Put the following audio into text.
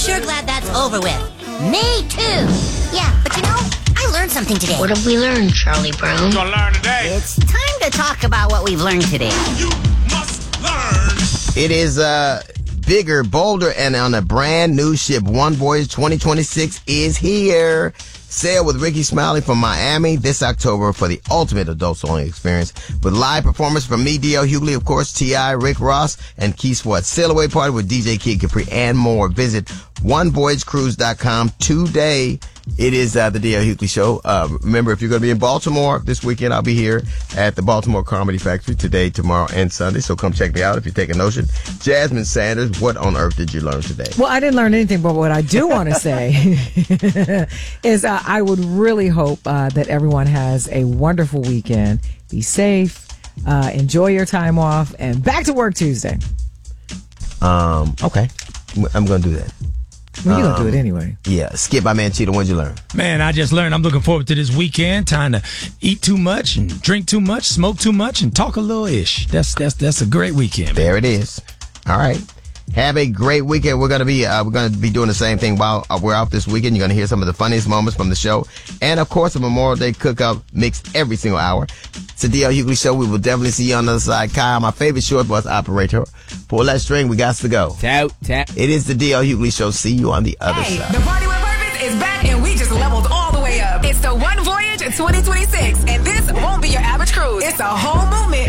Sure glad that's over with. Me too. Yeah, but I learned something today. What have we learned, Charlie Brown? You're gonna learn today. It's time to talk about what we've learned today. You must learn. It is bigger, bolder, and on a brand new ship. One Voyage 2026 is here. Sail with Ricky Smiley from Miami this October for the ultimate adults-only experience. With live performance from me, D.L. Hughley, of course, T.I., Rick Ross, and Key Swartz. Sail away party with DJ Kid Capri and more. Visit onevoyagecruise.com today. It is the D.L. Hughley Show. Remember, if you're going to be in Baltimore this weekend, I'll be here at the Baltimore Comedy Factory today, tomorrow, and Sunday. So come check me out if you take a notion. Jasmine Sanders, what on earth did you learn today? Well, I didn't learn anything, but what I do want to say is I would really hope that everyone has a wonderful weekend. Be safe, enjoy your time off, and back to work Tuesday. Okay. I'm going to do that. Well, you're going to do it anyway. Yeah. Skip, my man Cheetah, what'd you learn? Man, I just learned I'm looking forward to this weekend. Time to eat too much and drink too much, smoke too much, and talk a little ish. That's a great weekend. There it is. All right. Have a great weekend. We're gonna be doing the same thing while we're out this weekend. You're gonna hear some of the funniest moments from the show, and of course, a Memorial Day cookout mixed every single hour. It's the D.L. Hughley Show. We will definitely see you on the other side. Kyle, my favorite short bus operator. Pull that string. We got to go. Tap. It is the D.L. Hughley Show. See you on the other side. The Party with Purpose is back, and we just leveled all the way up. It's the One Voyage 2026, and this won't be your average cruise. It's a whole movement